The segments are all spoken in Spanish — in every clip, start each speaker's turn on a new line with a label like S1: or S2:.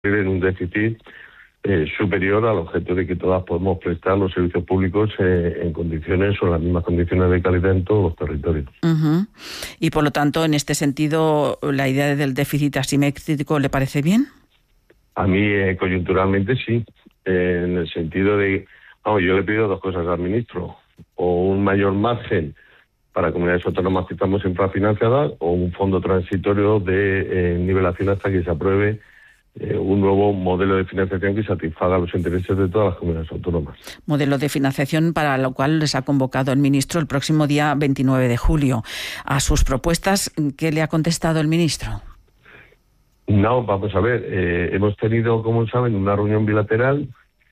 S1: en un déficit superior al objeto de que todas podemos prestar los servicios públicos en condiciones o en las mismas condiciones de calidad en todos los territorios.
S2: Uh-huh. Y por lo tanto, en este sentido, ¿la idea del déficit asimétrico le parece bien?
S1: A mí, coyunturalmente, sí. En el sentido de... yo le pido dos cosas al ministro. O un mayor margen para comunidades autónomas que estamos infrafinanciadas, o un fondo transitorio de nivelación hasta que se apruebe un nuevo modelo de financiación que satisfaga los intereses de todas las comunidades autónomas.
S2: Modelo de financiación para lo cual les ha convocado el ministro el próximo día 29 de julio. A sus propuestas, ¿qué le ha contestado el ministro?
S1: No, vamos a ver. Hemos tenido, como saben, una reunión bilateral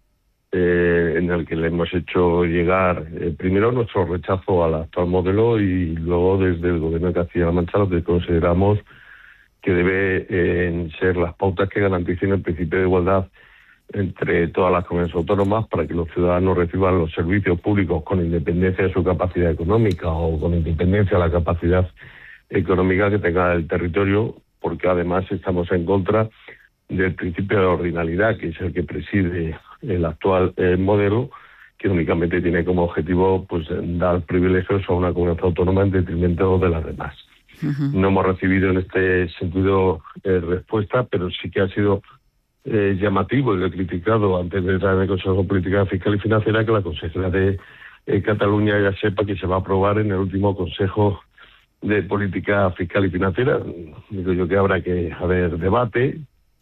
S1: en la que le hemos hecho llegar primero nuestro rechazo al actual modelo y luego desde el Gobierno de Castilla-La Mancha lo que consideramos que debe ser las pautas que garanticen el principio de igualdad entre todas las comunidades autónomas para que los ciudadanos reciban los servicios públicos con independencia de su capacidad económica o con independencia de la capacidad económica que tenga el territorio, porque además estamos en contra del principio de ordinalidad, que es el que preside el actual modelo, que únicamente tiene como objetivo dar privilegios a una comunidad autónoma en detrimento de las demás. Uh-huh. No hemos recibido en este sentido respuesta, pero sí que ha sido llamativo, y lo he criticado antes de entrar en el Consejo de Política Fiscal y Financiera, que la consejera de Cataluña ya sepa que se va a aprobar en el último Consejo de Política Fiscal y Financiera. Digo yo que habrá que haber debate,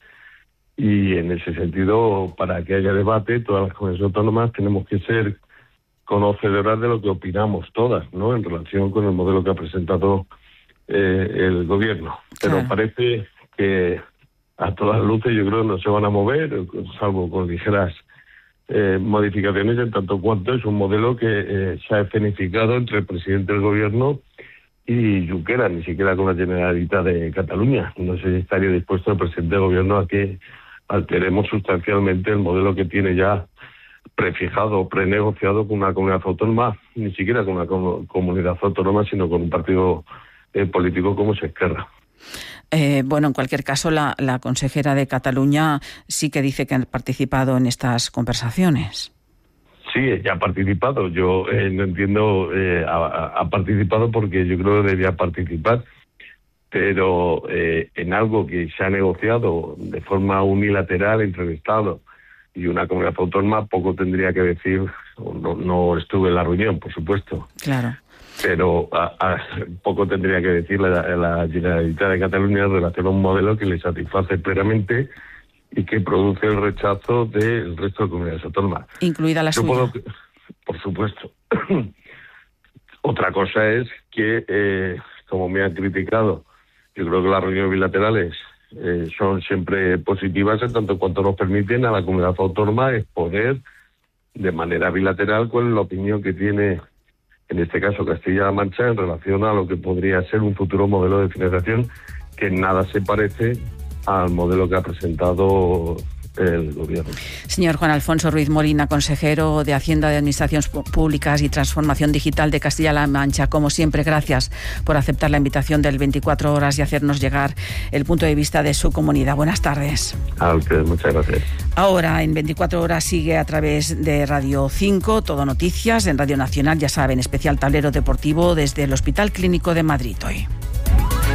S1: y en ese sentido, para que haya debate, todas las comunidades autónomas tenemos que ser conocedoras de lo que opinamos todas, ¿no?, en relación con el modelo que ha presentado el gobierno. Pero parece que a todas luces yo creo que no se van a mover, salvo con ligeras modificaciones, en tanto cuanto es un modelo que se ha escenificado entre el presidente del gobierno y Junqueras, ni siquiera con la Generalitat de Cataluña. No sé si estaría dispuesto el presidente del gobierno a que alteremos sustancialmente el modelo que tiene ya prefijado, prenegociado con una comunidad autónoma, ni siquiera con una comunidad autónoma, sino con un partido político como es Esquerra.
S2: En cualquier caso, la consejera de Cataluña sí que dice que ha participado en estas conversaciones.
S1: Sí, ella ha participado. Yo no entiendo, ha participado porque yo creo que debía participar, pero en algo que se ha negociado de forma unilateral entre el Estado y una comunidad autónoma, poco tendría que decir. No estuve en la reunión, por supuesto.
S2: Claro.
S1: Pero poco tendría que decir la Generalitat de Cataluña en relación a un modelo que le satisface plenamente y que produce el rechazo del resto de comunidades autónomas.
S2: Incluida la suya.
S1: Por supuesto. Otra cosa es que, como me han criticado, yo creo que las reuniones bilaterales son siempre positivas en tanto cuanto nos permiten a la comunidad autónoma exponer de manera bilateral cuál es la opinión que tiene, en este caso Castilla-La Mancha, en relación a lo que podría ser un futuro modelo de financiación que en nada se parece al modelo que ha presentado el gobierno.
S2: Señor Juan Alfonso Ruiz Molina, consejero de Hacienda, de Administraciones Públicas y Transformación Digital de Castilla-La Mancha, como siempre, gracias por aceptar la invitación del 24 Horas y hacernos llegar el punto de vista de su comunidad. Buenas tardes.
S1: A usted, muchas gracias.
S2: Ahora, en 24 Horas sigue a través de Radio 5, Todo Noticias, en Radio Nacional, ya saben, especial tablero deportivo desde el Hospital Clínico de Madrid hoy.